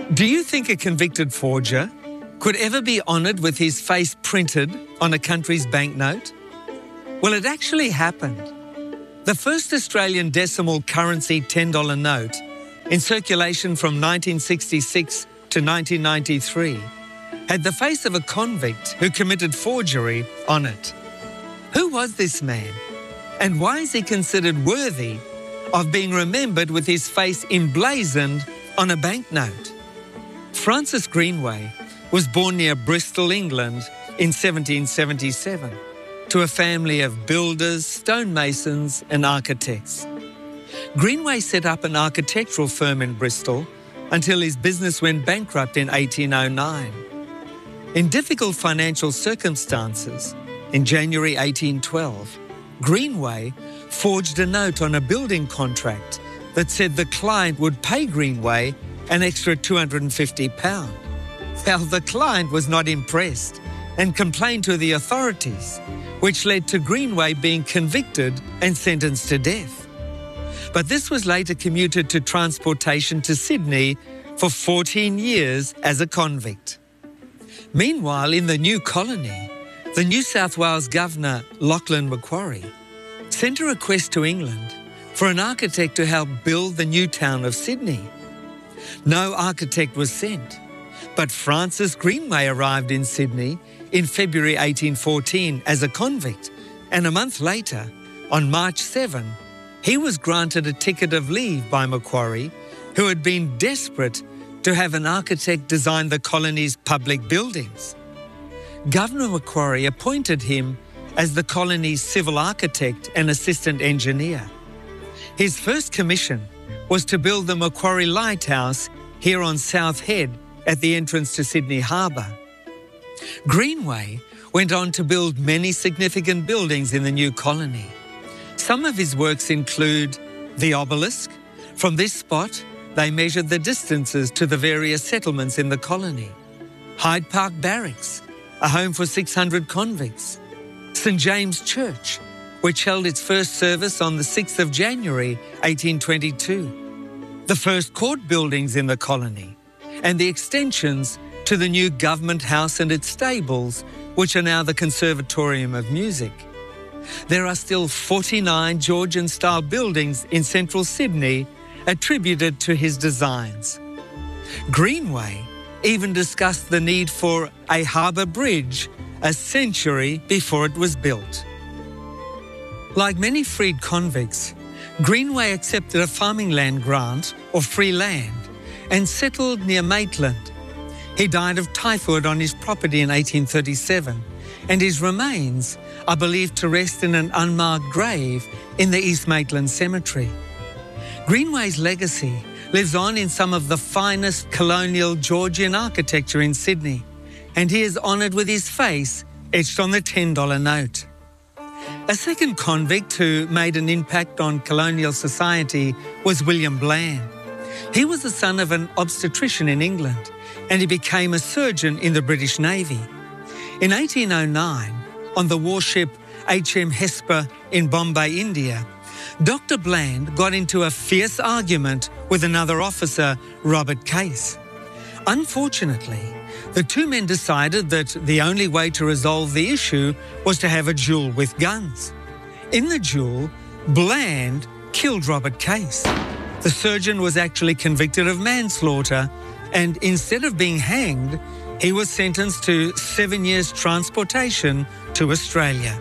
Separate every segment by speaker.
Speaker 1: Do you think a convicted forger could ever be honoured with his face printed on a country's banknote? Well, it actually happened. The first Australian decimal currency $10 note, in circulation from 1966 to 1993, had the face of a convict who committed forgery on it. Who was this man? And why is he considered worthy of being remembered with his face emblazoned on a banknote? Francis Greenway was born near Bristol, England in 1777 to a family of builders, stonemasons and architects. Greenway set up an architectural firm in Bristol until his business went bankrupt in 1809. In difficult financial circumstances, in January 1812, Greenway forged a note on a building contract that said the client would pay Greenway an extra £250. Well, the client was not impressed and complained to the authorities, which led to Greenway being convicted and sentenced to death. But this was later commuted to transportation to Sydney for 14 years as a convict. Meanwhile, in the new colony, the New South Wales Governor, Lachlan Macquarie, sent a request to England for an architect to help build the new town of Sydney. No architect was sent, but Francis Greenway arrived in Sydney in February 1814 as a convict, and a month later, on March 7, he was granted a ticket of leave by Macquarie, who had been desperate to have an architect design the colony's public buildings. Governor Macquarie appointed him as the colony's civil architect and assistant engineer. His first commission was to build the Macquarie Lighthouse here on South Head at the entrance to Sydney Harbour. Greenway went on to build many significant buildings in the new colony. Some of his works include the obelisk. From this spot, they measured the distances to the various settlements in the colony. Hyde Park Barracks, a home for 600 convicts. St James Church, which held its first service on the 6th of January 1822. The first court buildings in the colony, and the extensions to the new Government House and its stables, which are now the Conservatorium of Music. There are still 49 Georgian-style buildings in central Sydney attributed to his designs. Greenway even discussed the need for a harbour bridge a century before it was built. Like many freed convicts, Greenway accepted a farming land grant or free land and settled near Maitland. He died of typhoid on his property in 1837, and his remains are believed to rest in an unmarked grave in the East Maitland Cemetery. Greenway's legacy lives on in some of the finest colonial Georgian architecture in Sydney, and he is honoured with his face etched on the $10 note. A second convict who made an impact on colonial society was William Bland. He was the son of an obstetrician in England, and he became a surgeon in the British Navy. In 1809, on the warship HM Hesper in Bombay, India, Dr. Bland got into a fierce argument with another officer, Robert Case. Unfortunately, the two men decided that the only way to resolve the issue was to have a duel with guns. In the duel, Bland killed Robert Case. The surgeon was actually convicted of manslaughter, and instead of being hanged, he was sentenced to 7 years transportation to Australia.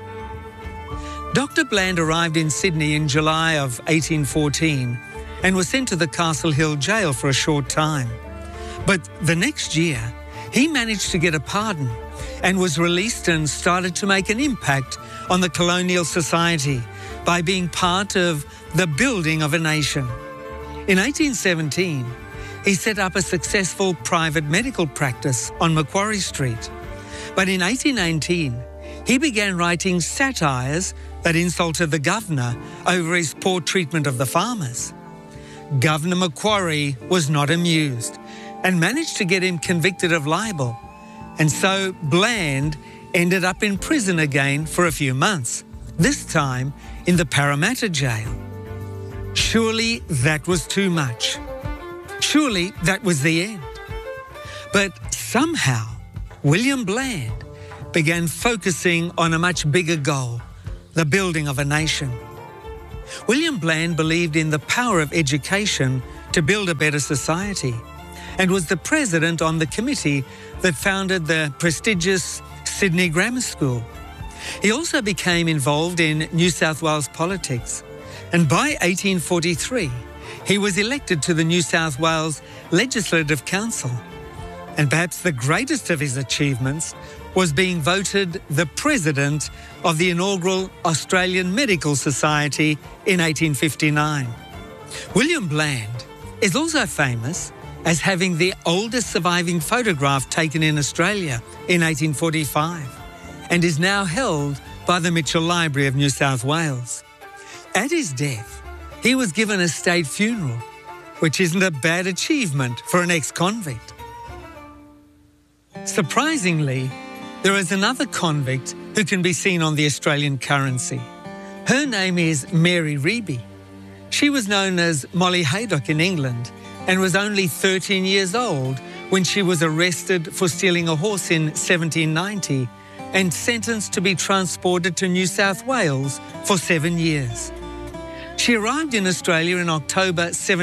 Speaker 1: Dr. Bland arrived in Sydney in July of 1814 and was sent to the Castle Hill jail for a short time. But the next year, he managed to get a pardon and was released and started to make an impact on the colonial society by being part of the building of a nation. In 1817, he set up a successful private medical practice on Macquarie Street. But in 1819, he began writing satires that insulted the governor over his poor treatment of the farmers. Governor Macquarie was not amused and managed to get him convicted of libel. And so Bland ended up in prison again for a few months, this time in the Parramatta jail. Surely that was too much. Surely that was the end. But somehow, William Bland began focusing on a much bigger goal, the building of a nation. William Bland believed in the power of education to build a better society and was the president on the committee that founded the prestigious Sydney Grammar School. He also became involved in New South Wales politics, and by 1843, he was elected to the New South Wales Legislative Council. And perhaps the greatest of his achievements was being voted the president of the inaugural Australian Medical Society in 1859. William Bland is also famous as having the oldest surviving photograph taken in Australia in 1845 and is now held by the Mitchell Library of New South Wales. At his death, he was given a state funeral, which isn't a bad achievement for an ex-convict. Surprisingly, there is another convict who can be seen on the Australian currency. Her name is Mary Reeby. She was known as Molly Haydock in England and was only 13 years old when she was arrested for stealing a horse in 1790 and sentenced to be transported to New South Wales for 7 years. She arrived in Australia in October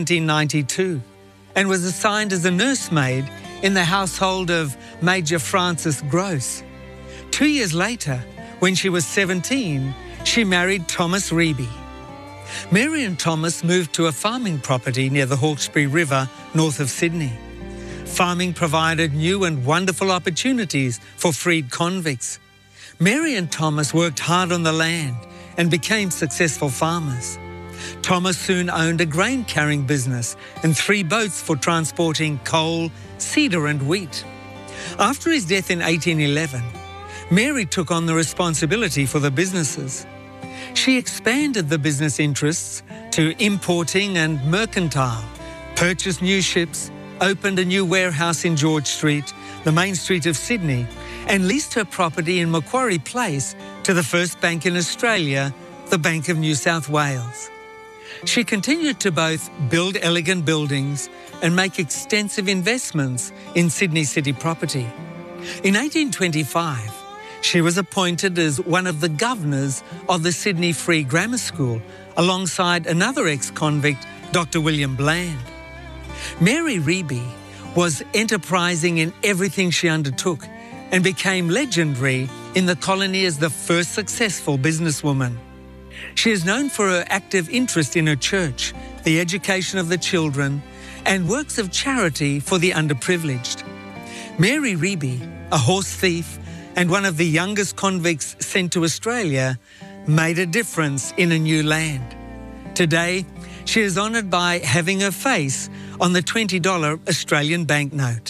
Speaker 1: 1792 and was assigned as a nursemaid in the household of Major Francis Gross. 2 years later, when she was 17, she married Thomas Reeby. Mary and Thomas moved to a farming property near the Hawkesbury River, north of Sydney. Farming provided new and wonderful opportunities for freed convicts. Mary and Thomas worked hard on the land and became successful farmers. Thomas soon owned a grain-carrying business and 3 boats for transporting coal, cedar and wheat. After his death in 1811, Mary took on the responsibility for the businesses. She expanded the business interests to importing and mercantile, purchased new ships, opened a new warehouse in George Street, the main street of Sydney, and leased her property in Macquarie Place to the first bank in Australia, the Bank of New South Wales. She continued to both build elegant buildings and make extensive investments in Sydney city property. In 1825, she was appointed as one of the governors of the Sydney Free Grammar School, alongside another ex-convict, Dr. William Bland. Mary Reeby was enterprising in everything she undertook and became legendary in the colony as the first successful businesswoman. She is known for her active interest in her church, the education of the children, and works of charity for the underprivileged. Mary Reeby, a horse thief and one of the youngest convicts sent to Australia, made a difference in a new land. Today, she is honoured by having her face on the $20 Australian banknote.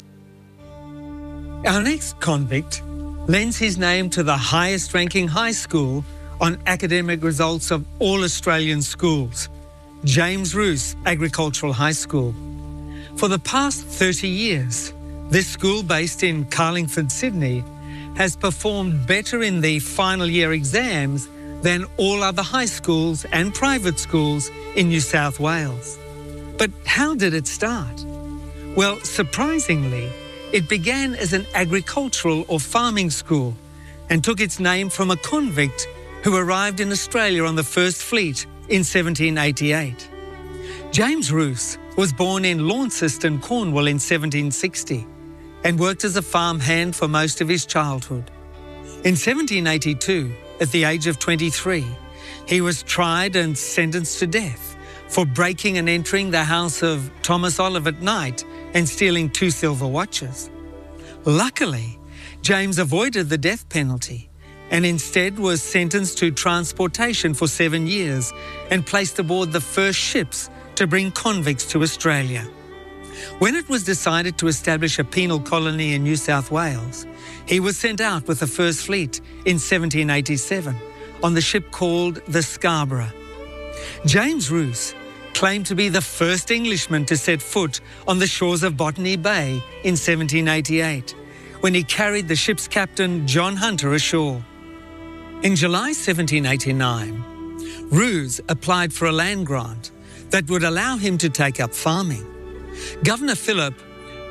Speaker 1: Our next convict lends his name to the highest-ranking high school on academic results of all Australian schools, James Roos Agricultural High School. For the past 30 years, this school, based in Carlingford, Sydney, has performed better in the final year exams than all other high schools and private schools in New South Wales. But how did it start? Well, surprisingly, it began as an agricultural or farming school and took its name from a convict who arrived in Australia on the First Fleet in 1788. James Roos was born in Launceston, Cornwall in 1760 and worked as a farmhand for most of his childhood. In 1782, at the age of 23, he was tried and sentenced to death for breaking and entering the house of Thomas Olive at night and stealing 2 silver watches. Luckily, James avoided the death penalty and instead was sentenced to transportation for 7 years and placed aboard the first ships to bring convicts to Australia. When it was decided to establish a penal colony in New South Wales, he was sent out with the First Fleet in 1787 on the ship called the Scarborough. James Roos claimed to be the first Englishman to set foot on the shores of Botany Bay in 1788, when he carried the ship's captain John Hunter ashore. In July 1789, Roos applied for a land grant that would allow him to take up farming. Governor Phillip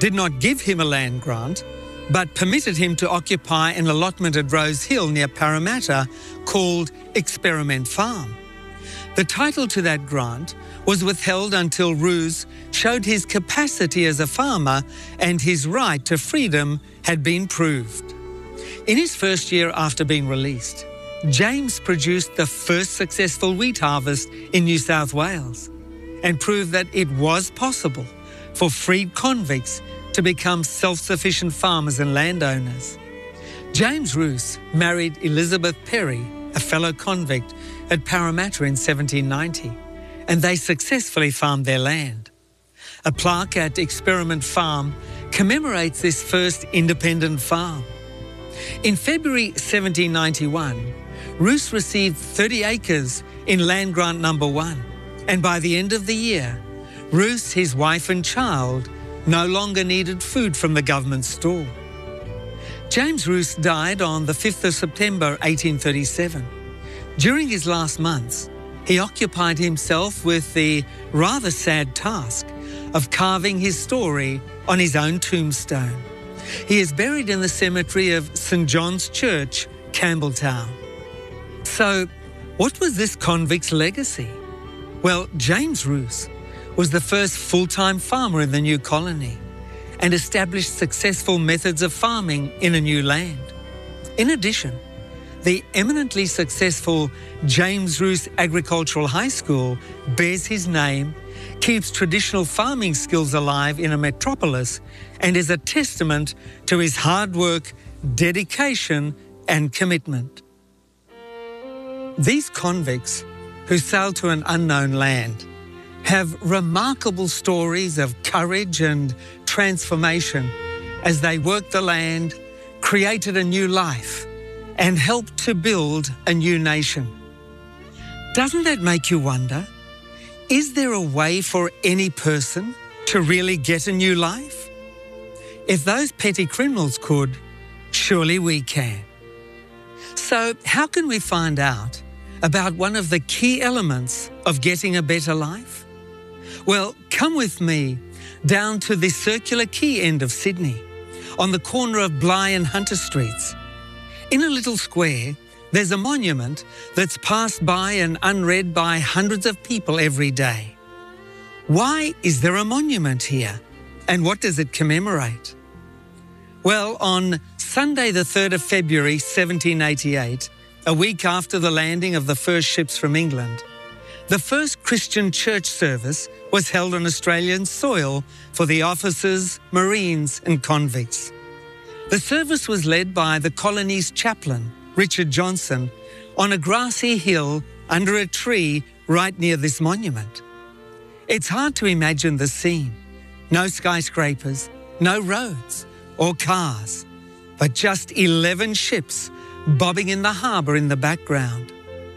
Speaker 1: did not give him a land grant, but permitted him to occupy an allotment at Rose Hill near Parramatta called Experiment Farm. The title to that grant was withheld until Roos showed his capacity as a farmer and his right to freedom had been proved. In his first year after being released, James produced the first successful wheat harvest in New South Wales and proved that it was possible for freed convicts to become self-sufficient farmers and landowners. James Roos married Elizabeth Perry, a fellow convict, at Parramatta in 1790, and they successfully farmed their land. A plaque at Experiment Farm commemorates this first independent farm. In February 1791, Roos received 30 acres in Land Grant Number 1, and by the end of the year, Roos, his wife and child, no longer needed food from the government store. James Roos died on the 5th of September 1837. During his last months, he occupied himself with the rather sad task of carving his story on his own tombstone. He is buried in the cemetery of St John's Church, Campbelltown. So, what was this convict's legacy? Well, James Roos was the first full-time farmer in the new colony and established successful methods of farming in a new land. In addition, the eminently successful James Roos Agricultural High School bears his name, keeps traditional farming skills alive in a metropolis, and is a testament to his hard work, dedication, and commitment. These convicts who sailed to an unknown land have remarkable stories of courage and transformation as they worked the land, created a new life, and helped to build a new nation. Doesn't that make you wonder? Is there a way for any person to really get a new life? If those petty criminals could, surely we can. So how can we find out about one of the key elements of getting a better life? Well, come with me down to the Circular Quay end of Sydney, on the corner of Bligh and Hunter Streets. In a little square, there's a monument that's passed by and unread by hundreds of people every day. Why is there a monument here? And what does it commemorate? Well, on Sunday the 3rd of February 1788, a week after the landing of the first ships from England, the first Christian church service was held on Australian soil for the officers, marines and convicts. The service was led by the colony's chaplain, Richard Johnson, on a grassy hill under a tree right near this monument. It's hard to imagine the scene. No skyscrapers, no roads or cars, but just 11 ships bobbing in the harbour in the background.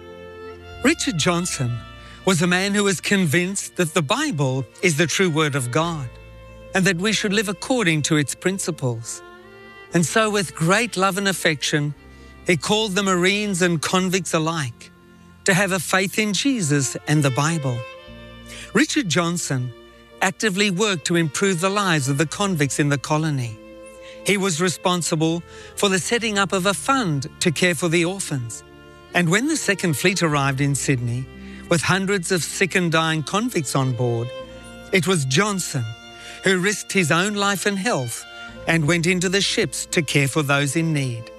Speaker 1: Richard Johnson was a man who was convinced that the Bible is the true word of God and that we should live according to its principles. And so with great love and affection, he called the Marines and convicts alike to have a faith in Jesus and the Bible. Richard Johnson actively worked to improve the lives of the convicts in the colony. He was responsible for the setting up of a fund to care for the orphans. And when the Second Fleet arrived in Sydney, with hundreds of sick and dying convicts on board, it was Johnson who risked his own life and health and went into the ships to care for those in need.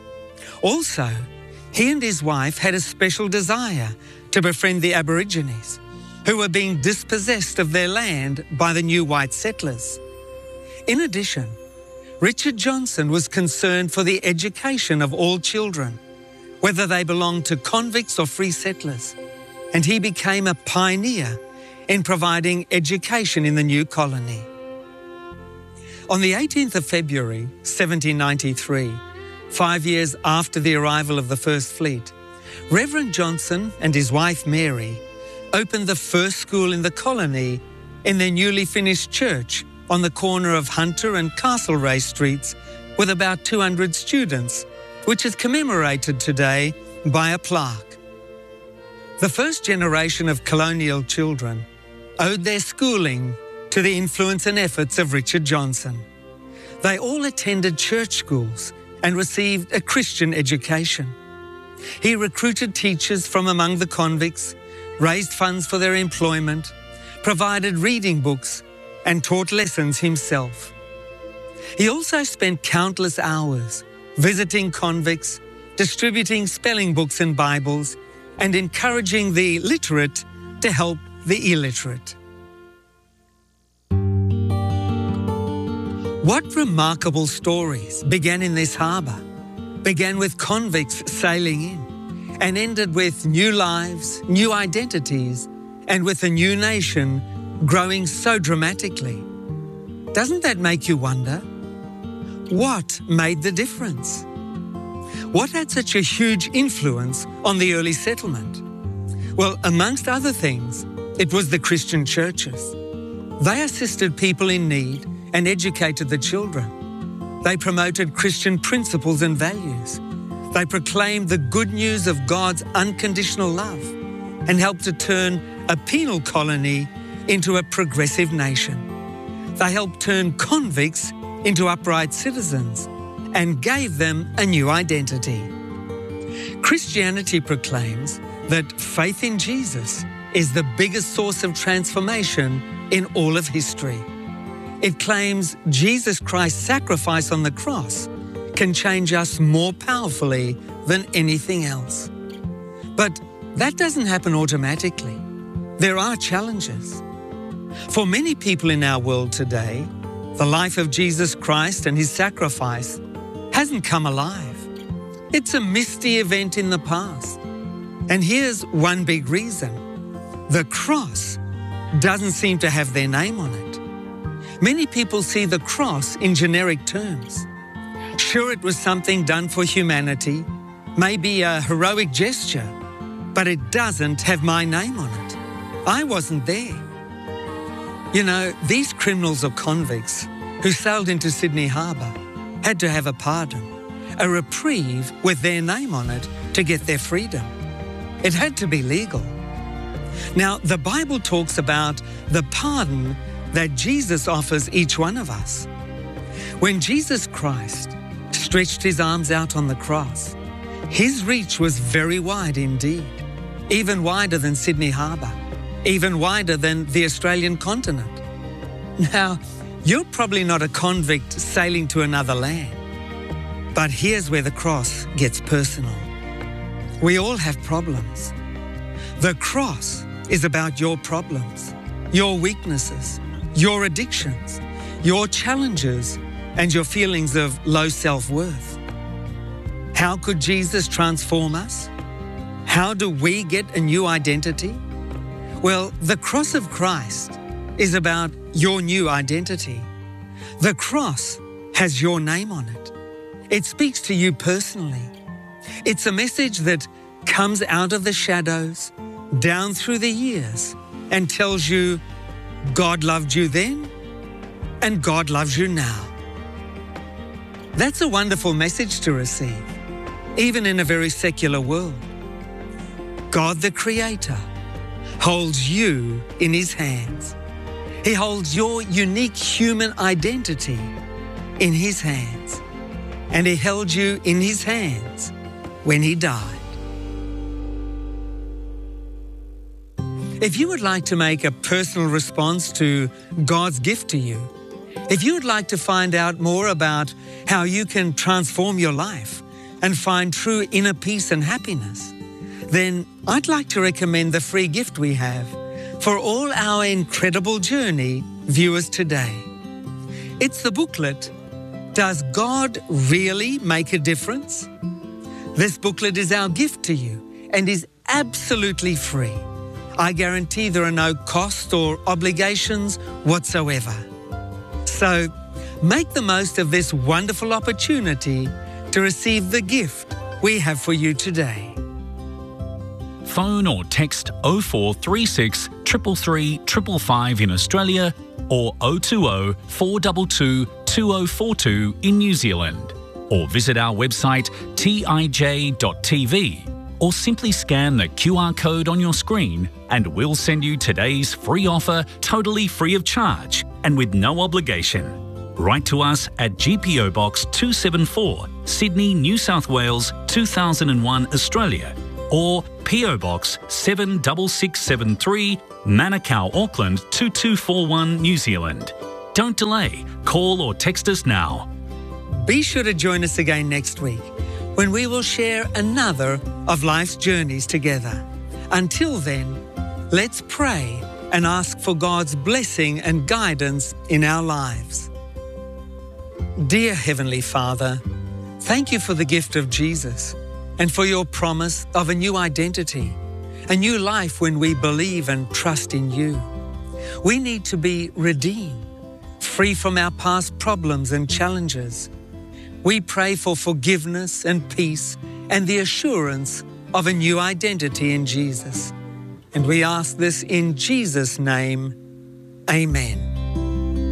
Speaker 1: Also, he and his wife had a special desire to befriend the Aborigines, who were being dispossessed of their land by the new white settlers. In addition, Richard Johnson was concerned for the education of all children, whether they belonged to convicts or free settlers, and he became a pioneer in providing education in the new colony. On the 18th of February 1793, 5 years after the arrival of the First Fleet, Reverend Johnson and his wife Mary opened the first school in the colony in their newly finished church on the corner of Hunter and Castlereagh Streets with about 200 students, which is commemorated today by a plaque. The first generation of colonial children owed their schooling to the influence and efforts of Richard Johnson. They all attended church schools and received a Christian education. He recruited teachers from among the convicts, raised funds for their employment, provided reading books, and taught lessons himself. He also spent countless hours visiting convicts, distributing spelling books and Bibles, and encouraging the literate to help the illiterate. What remarkable stories began in this harbour, began with convicts sailing in, and ended with new lives, new identities, and with a new nation growing so dramatically. Doesn't that make you wonder? What made the difference? What had such a huge influence on the early settlement? Well, amongst other things, it was the Christian churches. They assisted people in need and educated the children. They promoted Christian principles and values. They proclaimed the good news of God's unconditional love and helped to turn a penal colony into a progressive nation. They helped turn convicts into upright citizens and gave them a new identity. Christianity proclaims that faith in Jesus is the biggest source of transformation in all of history. It claims Jesus Christ's sacrifice on the cross can change us more powerfully than anything else. But that doesn't happen automatically. There are challenges. For many people in our world today, the life of Jesus Christ and his sacrifice hasn't come alive. It's a misty event in the past. And here's one big reason. The cross doesn't seem to have their name on it. Many people see the cross in generic terms. Sure, it was something done for humanity, maybe a heroic gesture, but it doesn't have my name on it. I wasn't there. You know, these criminals or convicts who sailed into Sydney Harbour had to have a pardon, a reprieve with their name on it to get their freedom. It had to be legal. Now, the Bible talks about the pardon that Jesus offers each one of us. When Jesus Christ stretched his arms out on the cross, his reach was very wide indeed, even wider than Sydney Harbour, even wider than the Australian continent. Now, you're probably not a convict sailing to another land, but here's where the cross gets personal. We all have problems. The cross is about your problems, your weaknesses, your addictions, your challenges, and your feelings of low self-worth. How could Jesus transform us? How do we get a new identity? Well, the cross of Christ is about your new identity. The cross has your name on it. It speaks to you personally. It's a message that comes out of the shadows, down through the years, and tells you God loved you then, and God loves you now. That's a wonderful message to receive, even in a very secular world. God the Creator holds you in his hands. He holds your unique human identity in his hands, and he held you in his hands when he died. If you would like to make a personal response to God's gift to you, if you would like to find out more about how you can transform your life and find true inner peace and happiness, then I'd like to recommend the free gift we have for all our incredible journey viewers today. It's the booklet, Does God Really Make a Difference? This booklet is our gift to you and is absolutely free. I guarantee there are no costs or obligations whatsoever. So make the most of this wonderful opportunity to receive the gift we have for you today.
Speaker 2: Phone or text 0436 333 555 in Australia or 020 422 2042 in New Zealand, or visit our website tij.tv or simply scan the QR code on your screen and we'll send you today's free offer totally free of charge and with no obligation. Write to us at GPO Box 274, Sydney, New South Wales 2001, Australia, or PO Box 76673, Manukau, Auckland 2241, New Zealand. Don't delay. Call or text us now.
Speaker 1: Be sure to join us again next week when we will share another of life's journeys together. Until then, let's pray and ask for God's blessing and guidance in our lives. Dear Heavenly Father, thank you for the gift of Jesus and for your promise of a new identity, a new life when we believe and trust in you. We need to be redeemed, free from our past problems and challenges. We pray for forgiveness and peace and the assurance of a new identity in Jesus. And we ask this in Jesus' name. Amen.